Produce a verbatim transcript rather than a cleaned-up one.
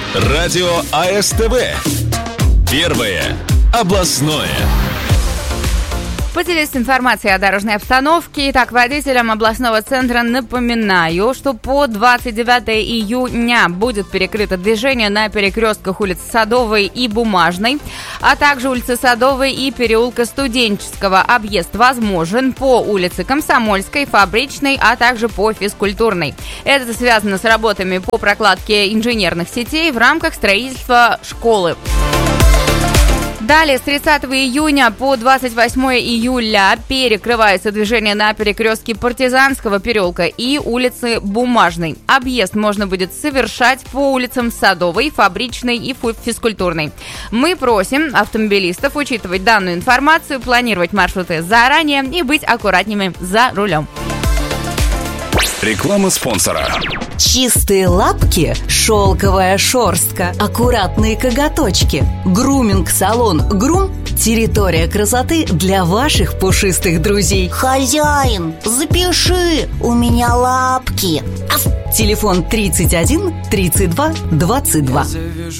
Радио АСТВ. Первое областное. Поделюсь информацией о дорожной обстановке. Итак, водителям областного центра напоминаю, что по двадцать девятое июня будет перекрыто движение на перекрестках улиц Садовой и Бумажной, а также улицы Садовой и переулка Студенческого. Объезд возможен по улице Комсомольской, Фабричной, а также по Физкультурной. Это связано с работами по прокладке инженерных сетей в рамках строительства школы. Далее, с тридцатого июня по двадцать восьмое июля перекрывается движение на перекрестке Партизанского переулка и улицы Бумажной. Объезд можно будет совершать по улицам Садовой, Фабричной и Физкультурной. Мы просим автомобилистов учитывать данную информацию, планировать маршруты заранее и быть аккуратными за рулем. Реклама спонсора. Чистые лапки, шелковая шерстка, аккуратные коготочки. Груминг-салон «Грум» – территория красоты для ваших пушистых друзей. Хозяин, запиши, у меня лапки. Телефон тридцать один тридцать два двадцать два.